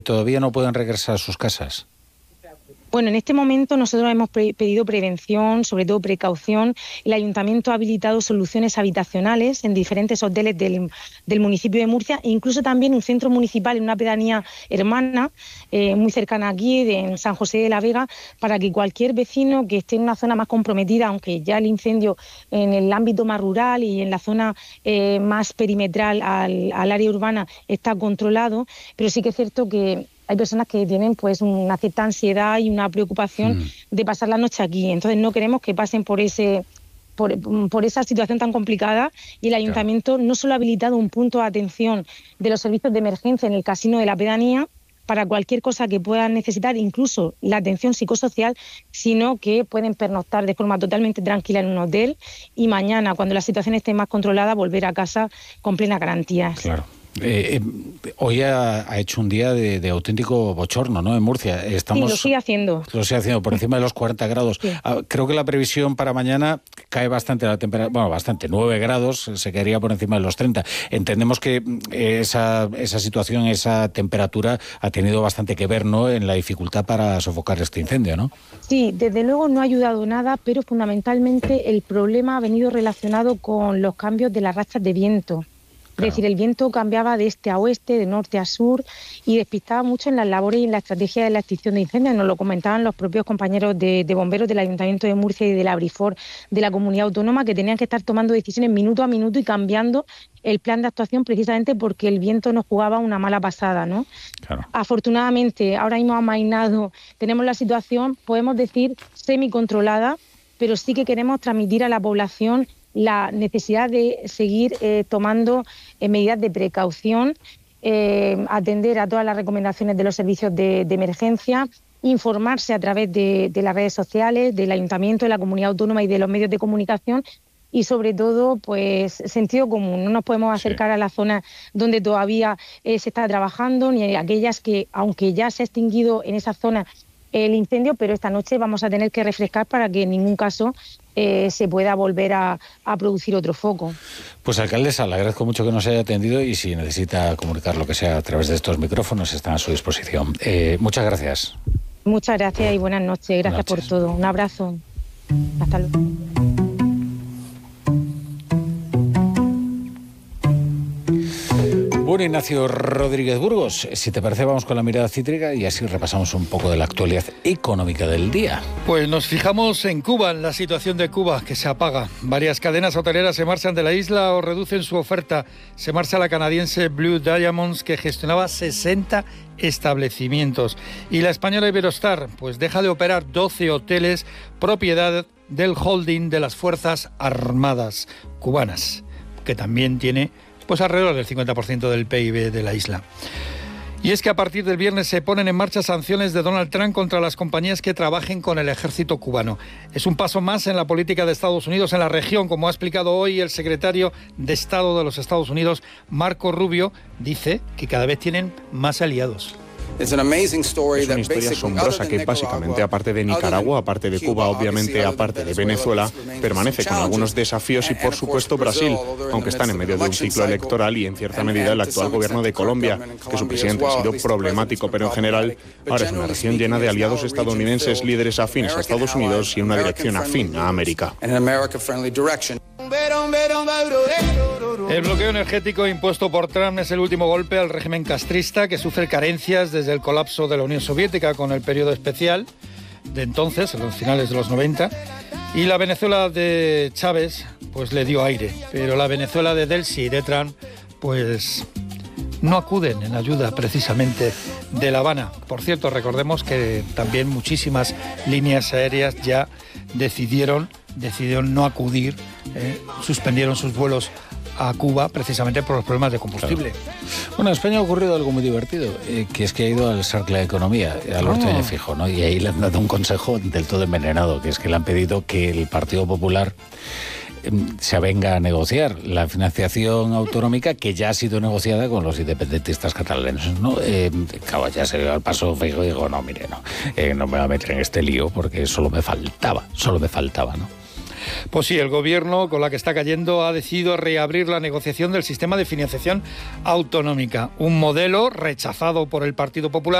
todavía no pueden regresar a sus casas? Bueno, en este momento nosotros hemos pedido prevención, sobre todo precaución. El Ayuntamiento ha habilitado soluciones habitacionales en diferentes hoteles del municipio de Murcia e incluso también un centro municipal en una pedanía hermana, muy cercana aquí, en San José de la Vega, para que cualquier vecino que esté en una zona más comprometida, aunque ya el incendio en el ámbito más rural y en la zona más perimetral al área urbana está controlado, pero sí que es cierto que hay personas que tienen pues una cierta ansiedad y una preocupación de pasar la noche aquí. Entonces no queremos que pasen por esa situación tan complicada, y el Ayuntamiento no solo ha habilitado un punto de atención de los servicios de emergencia en el casino de la pedanía para cualquier cosa que puedan necesitar, incluso la atención psicosocial, sino que pueden pernoctar de forma totalmente tranquila en un hotel y mañana, cuando la situación esté más controlada, volver a casa con plena garantía. Claro. Hoy ha hecho un día de auténtico bochorno, ¿no? En Murcia. Sí, lo sigue haciendo. Lo sigue haciendo por encima de los 40 grados. Sí. Creo que la previsión para mañana cae bastante la temperatura, bueno, bastante, 9 grados, se quedaría por encima de los 30. Entendemos que esa situación, esa temperatura ha tenido bastante que ver, ¿no?, en la dificultad para sofocar este incendio, ¿no? Sí, desde luego no ha ayudado nada, pero fundamentalmente el problema ha venido relacionado con los cambios de las rachas de viento. Es decir, el viento cambiaba de este a oeste, de norte a sur, y despistaba mucho en las labores y en la estrategia de la extinción de incendios. Nos lo comentaban los propios compañeros de bomberos del Ayuntamiento de Murcia y de la Brifor de la Comunidad Autónoma, que tenían que estar tomando decisiones minuto a minuto y cambiando el plan de actuación precisamente porque el viento nos jugaba una mala pasada, ¿no? Claro. Afortunadamente, ahora mismo amainado, tenemos la situación, podemos decir, semicontrolada, pero sí que queremos transmitir a la población la necesidad de seguir tomando medidas de precaución, atender a todas las recomendaciones de los servicios de emergencia, informarse a través de las redes sociales, del Ayuntamiento, de la Comunidad Autónoma y de los medios de comunicación, y sobre todo pues sentido común. No nos podemos acercar a las zonas donde todavía se está trabajando, ni a aquellas que, aunque ya se ha extinguido en esa zona el incendio, pero esta noche vamos a tener que refrescar para que en ningún caso se pueda volver a producir otro foco. Pues alcaldesa, le agradezco mucho que nos haya atendido, y si necesita comunicar lo que sea a través de estos micrófonos, están a su disposición. Muchas gracias. Muchas gracias y buenas noches. Gracias por todo. Un abrazo. Hasta luego. Bueno, Ignacio Rodríguez Burgos, si te parece, vamos con la mirada cítrica y así repasamos un poco de la actualidad económica del día. Pues nos fijamos en Cuba, en la situación de Cuba, que se apaga. Varias cadenas hoteleras se marchan de la isla o reducen su oferta. Se marcha la canadiense Blue Diamonds, que gestionaba 60 establecimientos. Y la española Iberostar, pues deja de operar 12 hoteles, propiedad del holding de las Fuerzas Armadas cubanas, que también tiene pues alrededor del 50% del PIB de la isla. Y es que a partir del viernes se ponen en marcha sanciones de Donald Trump contra las compañías que trabajen con el ejército cubano. Es un paso más en la política de Estados Unidos en la región, como ha explicado hoy el secretario de Estado de los Estados Unidos, Marco Rubio. Dice que cada vez tienen más aliados. Es una historia asombrosa que básicamente, aparte de Nicaragua, aparte de Cuba, obviamente aparte de Venezuela, permanece con algunos desafíos y por supuesto Brasil, aunque están en medio de un ciclo electoral, y en cierta medida el actual gobierno de Colombia, que su presidente ha sido problemático, pero en general ahora es una región llena de aliados estadounidenses, líderes afines a Estados Unidos y una dirección afín a América. El bloqueo energético impuesto por Trump es el último golpe al régimen castrista, que sufre carencias desde el colapso de la Unión Soviética con el periodo especial de entonces, en los finales de los 90, y la Venezuela de Chávez pues le dio aire, pero la Venezuela de Delcy y de Trump pues no acuden en ayuda precisamente de La Habana. Por cierto, recordemos que también muchísimas líneas aéreas ya decidieron no acudir, suspendieron sus vuelos a Cuba precisamente por los problemas de combustible. Claro. Bueno, en España ha ocurrido algo muy divertido, que es que ha ido al SARC la Economía, al Ortuño Fijo, ¿no? Y ahí le han dado un consejo del todo envenenado, que es que le han pedido que el Partido Popular se avenga a negociar la financiación autonómica que ya ha sido negociada con los independentistas catalanes, ¿no? Claro, ya se dio al paso Feijóo y digo, no, mire, no me voy a meter en este lío porque solo me faltaba, ¿no? Pues sí, el gobierno, con la que está cayendo, ha decidido reabrir la negociación del sistema de financiación autonómica, un modelo rechazado por el Partido Popular